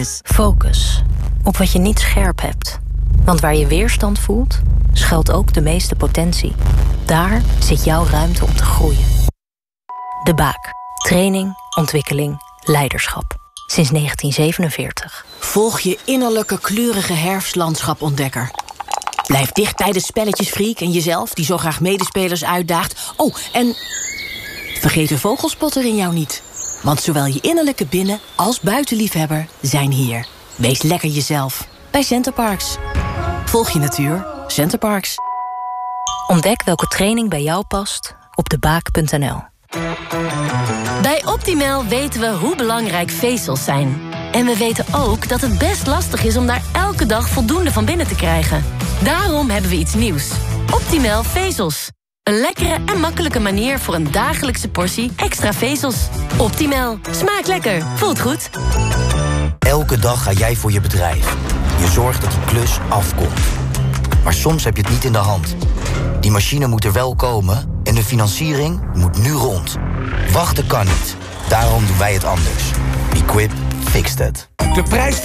Focus op wat je niet scherp hebt. Want waar je weerstand voelt, schuilt ook de meeste potentie. Daar zit jouw ruimte om te groeien. De Baak. Training, ontwikkeling, leiderschap. Sinds 1947. Volg je innerlijke kleurige herfstlandschap-ontdekker. Blijf dicht bij de spelletjesfreak en jezelf, die zo graag medespelers uitdaagt. Oh, en vergeet de vogelspotter in jou niet. Want zowel je innerlijke binnen- als buitenliefhebber zijn hier. Wees lekker jezelf bij Centerparks. Volg je natuur, Centerparks. Ontdek welke training bij jou past op debaak.nl. Bij Optimal weten we hoe belangrijk vezels zijn. En we weten ook dat het best lastig is om daar elke dag voldoende van binnen te krijgen. Daarom hebben we iets nieuws. Optimal vezels. Een lekkere en makkelijke manier voor een dagelijkse portie extra vezels. Optimal. Smaakt lekker. Voelt goed. Elke dag ga jij voor je bedrijf. Je zorgt dat die klus afkomt. Maar soms heb je het niet in de hand. Die machine moet er wel komen en de financiering moet nu rond. Wachten kan niet. Daarom doen wij het anders. Equip fixed it. De prijs